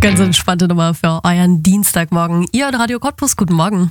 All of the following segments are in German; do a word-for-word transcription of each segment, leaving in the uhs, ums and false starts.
Ganz entspannte Nummer für euren Dienstagmorgen. Ihr und Radio Cottbus, guten Morgen.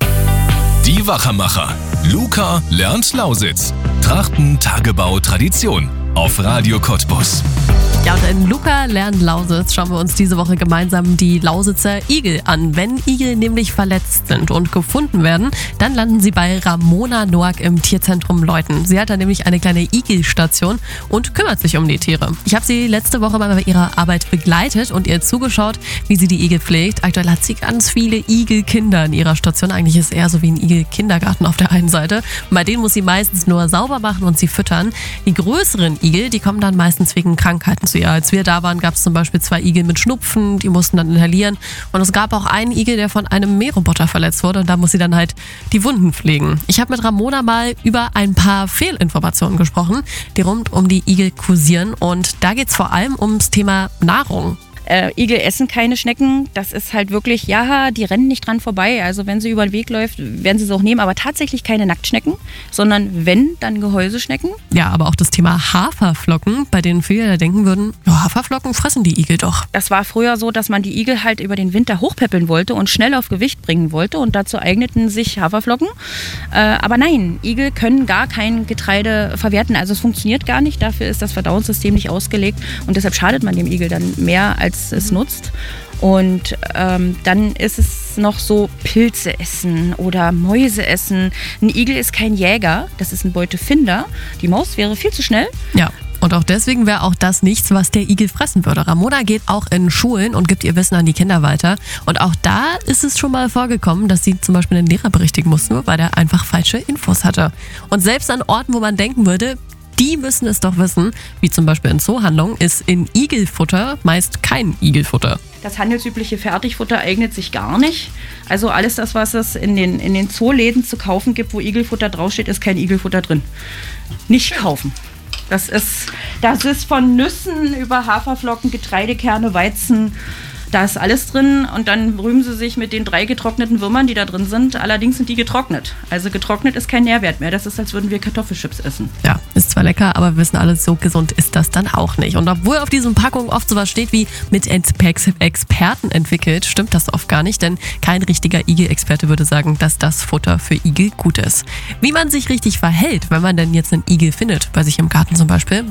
Die Wachermacher. Luca lernt Lausitz. Trachten, Tagebau, Tradition. Auf Radio Cottbus. Ja, und in Luca lernt Lausitz schauen wir uns diese Woche gemeinsam die Lausitzer Igel an. Wenn Igel nämlich verletzt sind und gefunden werden, dann landen sie bei Ramona Noack im Tierzentrum Leuthen. Sie hat da nämlich eine kleine Igelstation und kümmert sich um die Tiere. Ich habe sie letzte Woche mal bei ihrer Arbeit begleitet und ihr zugeschaut, wie sie die Igel pflegt. Aktuell hat sie ganz viele Igelkinder in ihrer Station. Eigentlich ist es eher so wie ein Igelkindergarten auf der einen Seite. Und bei denen muss sie meistens nur sauber machen und sie füttern. Die größeren Igel, die kommen dann meistens wegen Krankheiten zu ihr. Als wir da waren, gab es zum Beispiel zwei Igel mit Schnupfen, die mussten dann inhalieren. Und es gab auch einen Igel, der von einem Mähroboter verletzt wurde und da muss sie dann halt die Wunden pflegen. Ich habe mit Ramona mal über ein paar Fehlinformationen gesprochen, die rund um die Igel kursieren. Und da geht es vor allem ums Thema Nahrung. Äh, Igel essen keine Schnecken, das ist halt wirklich, ja, die rennen nicht dran vorbei. Also wenn sie über den Weg läuft, werden sie es auch nehmen, aber tatsächlich keine Nacktschnecken, sondern wenn, dann Gehäuseschnecken. Ja, aber auch das Thema Haferflocken, bei denen viele denken würden, ja, Haferflocken fressen die Igel doch. Das war früher so, dass man die Igel halt über den Winter hochpäppeln wollte und schnell auf Gewicht bringen wollte und dazu eigneten sich Haferflocken. Äh, aber nein, Igel können gar kein Getreide verwerten, also es funktioniert gar nicht, dafür ist das Verdauungssystem nicht ausgelegt und deshalb schadet man dem Igel dann mehr als es nutzt. Und ähm, dann ist es noch so Pilze essen oder Mäuse essen. Ein Igel ist kein Jäger, das ist ein Beutefinder. Die Maus wäre viel zu schnell. Ja. Und auch deswegen wäre auch das nichts, was der Igel fressen würde. Ramona geht auch in Schulen und gibt ihr Wissen an die Kinder weiter. Und auch da ist es schon mal vorgekommen, dass sie zum Beispiel den Lehrer berichtigen musste, weil der einfach falsche Infos hatte. Und selbst an Orten, wo man denken würde, die müssen es doch wissen, wie zum Beispiel in Zoohandlungen, ist in Igelfutter meist kein Igelfutter. Das handelsübliche Fertigfutter eignet sich gar nicht. Also alles das, was es in den, in den Zooläden zu kaufen gibt, wo Igelfutter draufsteht, ist kein Igelfutter drin. Nicht kaufen. Das ist, das ist von Nüssen über Haferflocken, Getreidekerne, Weizen. Da ist alles drin und dann rühmen sie sich mit den drei getrockneten Würmern, die da drin sind. Allerdings sind die getrocknet. Also getrocknet ist kein Nährwert mehr. Das ist, als würden wir Kartoffelchips essen. Ja, ist zwar lecker, aber wir wissen alle, so gesund ist das dann auch nicht. Und obwohl auf diesen Packungen oft sowas steht wie mit Experten entwickelt, stimmt das oft gar nicht, denn kein richtiger Igel-Experte würde sagen, dass das Futter für Igel gut ist. Wie man sich richtig verhält, wenn man denn jetzt einen Igel findet, bei sich im Garten zum Beispiel,